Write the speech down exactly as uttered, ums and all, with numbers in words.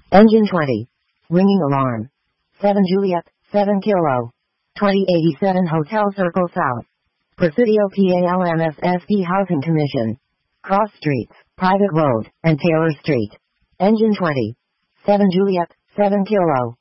Engine twenty. Ringing alarm. seven Juliet, seven Kilo. twenty eighty-seven Hotel Circle South. Presidio PALMSSP Housing Commission. Cross Streets, Private Road, and Taylor Street. Engine twenty. seven Juliet, seven Kilo.